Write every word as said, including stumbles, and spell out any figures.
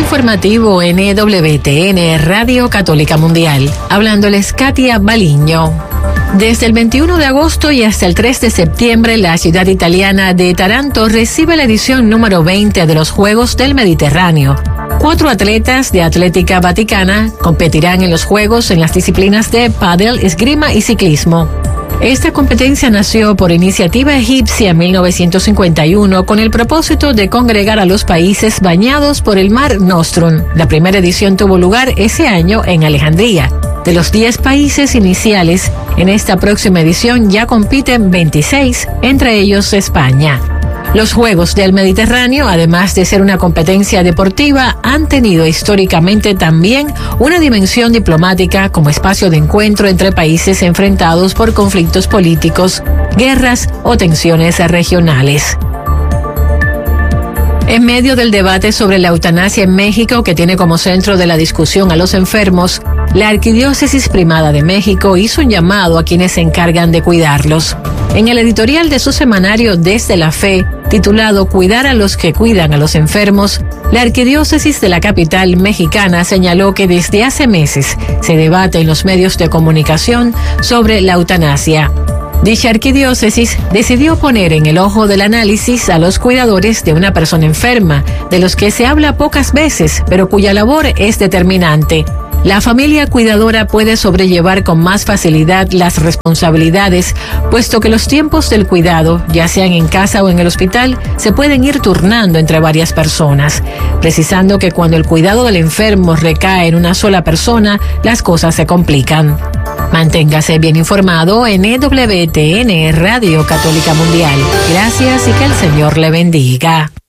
informativo en E W T N Radio Católica Mundial. Hablándoles Katia Baliño. Desde el veintiuno de agosto y hasta el tres de septiembre, la ciudad italiana de Taranto recibe la edición número veinte de los Juegos del Mediterráneo. Cuatro atletas de Atlética Vaticana competirán en los Juegos en las disciplinas de pádel, esgrima y ciclismo. Esta competencia nació por iniciativa egipcia en mil novecientos cincuenta y uno con el propósito de congregar a los países bañados por el Mar Nostrum. La primera edición tuvo lugar ese año en Alejandría. De los diez países iniciales, en esta próxima edición ya compiten veintiséis, entre ellos España. Los Juegos del Mediterráneo, además de ser una competencia deportiva, han tenido históricamente también una dimensión diplomática como espacio de encuentro entre países enfrentados por conflictos políticos, guerras o tensiones regionales. En medio del debate sobre la eutanasia en México, que tiene como centro de la discusión a los enfermos, la Arquidiócesis Primada de México hizo un llamado a quienes se encargan de cuidarlos. En el editorial de su semanario Desde la Fe, titulado Cuidar a los que cuidan a los enfermos, la Arquidiócesis de la capital mexicana señaló que desde hace meses se debate en los medios de comunicación sobre la eutanasia. Dicha arquidiócesis decidió poner en el ojo del análisis a los cuidadores de una persona enferma, de los que se habla pocas veces, pero cuya labor es determinante. La familia cuidadora puede sobrellevar con más facilidad las responsabilidades, puesto que los tiempos del cuidado, ya sean en casa o en el hospital, se pueden ir turnando entre varias personas, precisando que cuando el cuidado del enfermo recae en una sola persona, las cosas se complican. Manténgase bien informado en E W T N Radio Católica Mundial. Gracias y que el Señor le bendiga.